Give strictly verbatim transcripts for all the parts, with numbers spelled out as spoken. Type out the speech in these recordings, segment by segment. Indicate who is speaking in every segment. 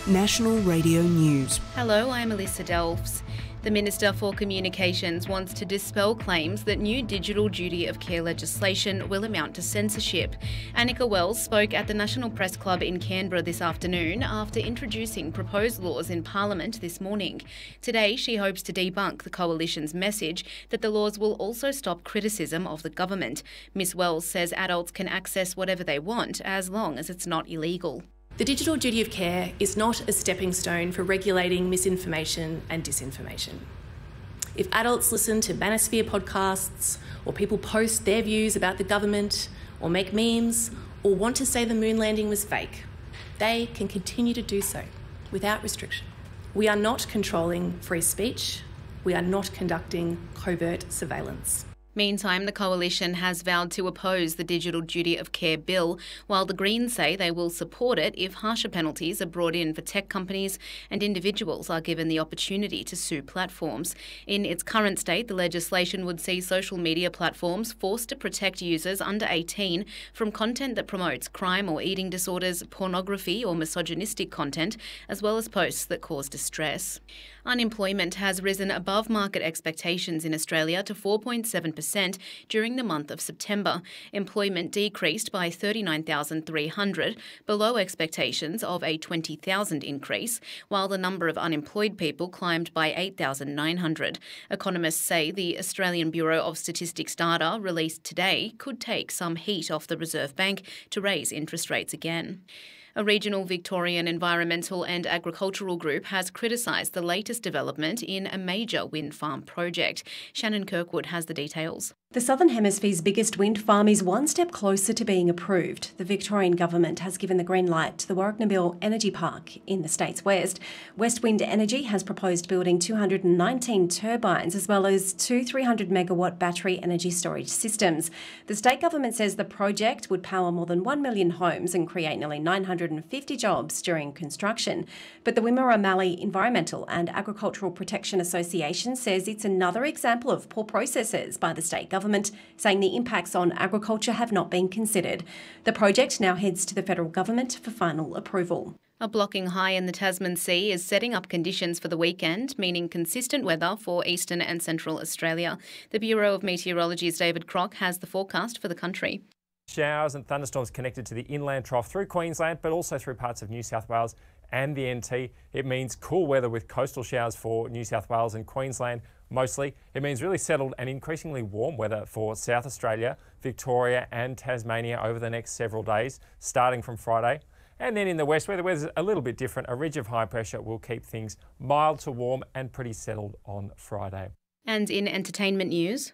Speaker 1: National Radio News.
Speaker 2: Hello, I'm Alyssa Delves. The Minister for Communications wants to dispel claims that new digital duty of care legislation will amount to censorship. Annika Wells spoke at the National Press Club in Canberra this afternoon after introducing proposed laws in Parliament this morning. Today, she hopes to debunk the Coalition's message that the laws will also stop criticism of the government. Miss Wells says adults can access whatever they want as long as it's not illegal.
Speaker 3: The digital duty of care is not a stepping stone for regulating misinformation and disinformation. If adults listen to Manosphere podcasts, or people post their views about the government, or make memes, or want to say the moon landing was fake, they can continue to do so without restriction. We are not controlling free speech. We are not conducting covert surveillance.
Speaker 2: Meantime, the Coalition has vowed to oppose the Digital Duty of Care bill, while the Greens say they will support it if harsher penalties are brought in for tech companies and individuals are given the opportunity to sue platforms. In its current state, the legislation would see social media platforms forced to protect users under eighteen from content that promotes crime or eating disorders, pornography or misogynistic content, as well as posts that cause distress. Unemployment has risen above market expectations in Australia to four point seven percent during the month of September. Employment decreased by thirty-nine thousand three hundred, below expectations of a twenty thousand increase, while the number of unemployed people climbed by eight thousand nine hundred. Economists say the Australian Bureau of Statistics data released today could take some heat off the Reserve Bank to raise interest rates again. A regional Victorian environmental and agricultural group has criticised the latest development in a major wind farm project. Shannon Kirkwood has the details.
Speaker 4: The Southern Hemisphere's biggest wind farm is one step closer to being approved. The Victorian government has given the green light to the Warracknabeal Energy Park in the state's west. West Wind Energy has proposed building two hundred nineteen turbines as well as two three hundred megawatt battery energy storage systems. The state government says the project would power more than one million homes and create nearly nine hundred fifty jobs during construction. But the Wimmera Mallee Environmental and Agricultural Protection Association says it's another example of poor processes by the state government. Government, saying the impacts on agriculture have not been considered. The project now heads to the federal government for final approval.
Speaker 2: A blocking high in the Tasman Sea is setting up conditions for the weekend, meaning consistent weather for eastern and central Australia. The Bureau of Meteorology's David Crock has the forecast for the country.
Speaker 5: Showers and thunderstorms connected to the inland trough through Queensland, but also through parts of New South Wales and the N T. It means cool weather with coastal showers for New South Wales and Queensland. Mostly, it means really settled and increasingly warm weather for South Australia, Victoria and Tasmania over the next several days, starting from Friday. And then in the west, where the weather's a little bit different, a ridge of high pressure will keep things mild to warm and pretty settled on Friday.
Speaker 2: And in entertainment news...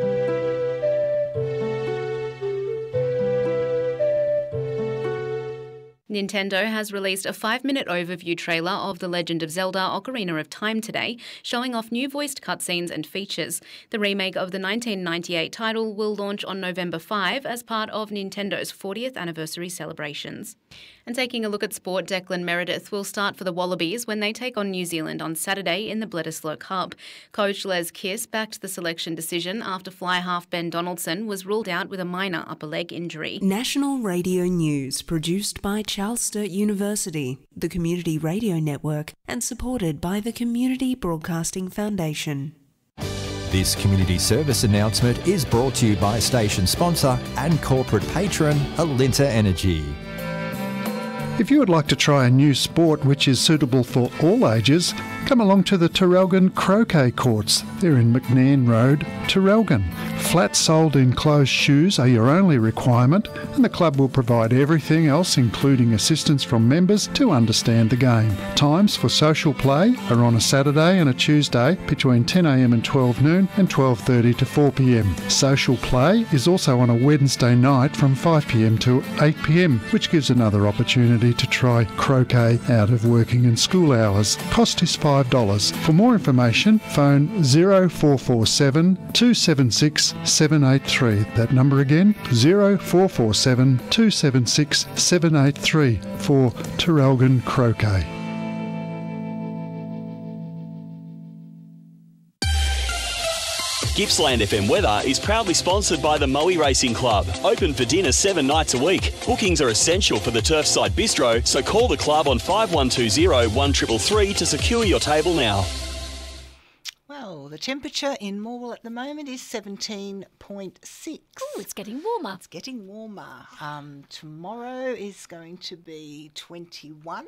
Speaker 2: Nintendo has released a five-minute overview trailer of The Legend of Zelda Ocarina of Time today, showing off new voiced cutscenes and features. The remake of the nineteen ninety-eight title will launch on November fifth as part of Nintendo's fortieth anniversary celebrations. And taking a look at sport, Declan Meredith will start for the Wallabies when they take on New Zealand on Saturday in the Bledisloe Cup. Coach Les Kiss backed the selection decision after fly half Ben Donaldson was ruled out with a minor upper leg injury.
Speaker 1: National Radio News, produced by Charles Sturt University, the Community Radio Network, and supported by the Community Broadcasting Foundation.
Speaker 6: This community service announcement is brought to you by station sponsor and corporate patron Alinta Energy.
Speaker 7: If you would like to try a new sport which is suitable for all ages, come along to the Terrelgan Croquet Courts. They're in McNairn Road, Terrelgan. Flat-soled enclosed shoes are your only requirement, and the club will provide everything else, including assistance from members, to understand the game. Times for social play are on a Saturday and a Tuesday between ten a m and twelve noon and twelve thirty to four p m. Social play is also on a Wednesday night from five p m to eight p m, which gives another opportunity to try croquet out of working and school hours. Cost is five dollars. For more information, phone zero four four seven, two seven six, seven eight three. That number again, zero four four seven, two seven six, seven eight three for Terrelgan Croquet.
Speaker 8: Gippsland F M weather is proudly sponsored by the Moe Racing Club. Open for dinner seven nights a week. Bookings are essential for the Turfside Bistro, so call the club on five one two zero, one three three three to secure your table now.
Speaker 9: Well, the temperature in Morwell at the moment is seventeen point six.
Speaker 10: Oh, it's getting warmer.
Speaker 9: It's getting warmer. Um, tomorrow is going to be twenty-one.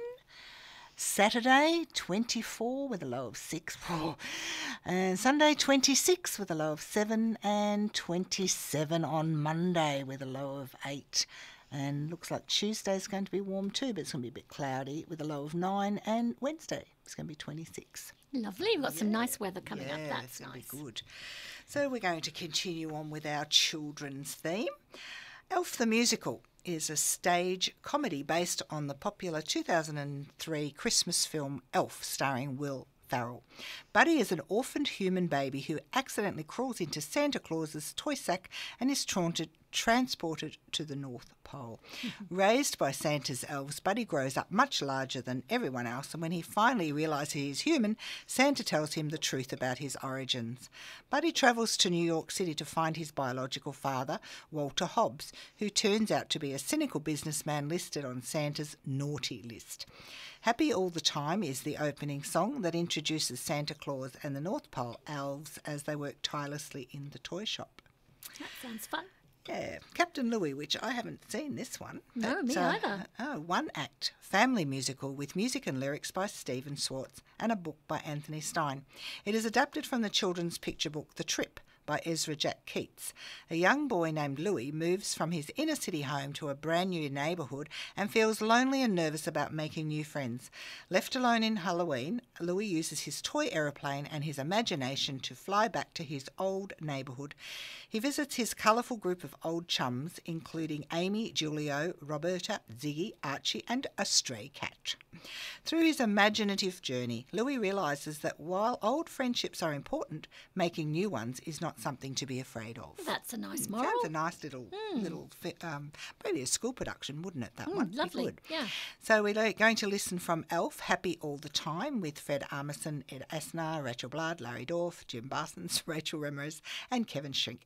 Speaker 9: Saturday, twenty-four with a low of six. Oh. And Sunday, twenty-six with a low of seven. And twenty-seven on Monday with a low of eight. And looks like Tuesday's going to be warm too, but it's going to be a bit cloudy with a low of nine. And Wednesday, it's going to be twenty-six.
Speaker 10: Lovely. We've got yeah. some nice weather coming
Speaker 9: yeah,
Speaker 10: up. That's
Speaker 9: it's going
Speaker 10: nice.
Speaker 9: to be good. So we're going to continue on with our children's theme. Elf the Musical is a stage comedy based on the popular two thousand three Christmas film Elf, starring Will Ferrell. Buddy is an orphaned human baby who accidentally crawls into Santa Claus's toy sack and is taunted, transported to the North Pole. Raised by Santa's elves, Buddy grows up much larger than everyone else, and when he finally realises he is human, Santa tells him the truth about his origins. Buddy travels to New York City to find his biological father, Walter Hobbs, who turns out to be a cynical businessman listed on Santa's naughty list. Happy All the Time is the opening song that introduces Santa Claus and the North Pole elves as they work tirelessly in the toy shop.
Speaker 10: That sounds fun.
Speaker 9: Yeah, Captain Louie, which I haven't seen this one.
Speaker 10: No,
Speaker 9: That's,
Speaker 10: me
Speaker 9: uh,
Speaker 10: either.
Speaker 9: Oh, one act family musical with music and lyrics by Stephen Schwartz and a book by Anthony Stein. It is adapted from the children's picture book The Trip by Ezra Jack Keats. A young boy named Louis moves from his inner city home to a brand new neighbourhood and feels lonely and nervous about making new friends. Left alone in Halloween, Louis uses his toy aeroplane and his imagination to fly back to his old neighbourhood. He visits his colourful group of old chums, including Amy, Julio, Roberta, Ziggy, Archie and a stray cat. Through his imaginative journey, Louis realises that while old friendships are important, making new ones is not something to be afraid of.
Speaker 10: That's a nice moral.
Speaker 9: Sounds a nice little,
Speaker 10: mm.
Speaker 9: little um, probably a school production, wouldn't it, that
Speaker 10: mm,
Speaker 9: one?
Speaker 10: Lovely,
Speaker 9: good.
Speaker 10: yeah.
Speaker 9: So we're going to listen from Elf, Happy All the Time, with Fred Armisen, Ed Asner, Rachel Blood, Larry Dorff, Jim Barsons, Rachel Ramos and Kevin Shrink.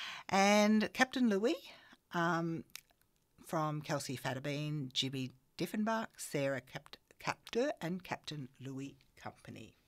Speaker 9: And Captain Louis um, from Kelsey Fatterbean, Jimmy Diffenbach, Sarah Capt- Capter and Captain Louis Company.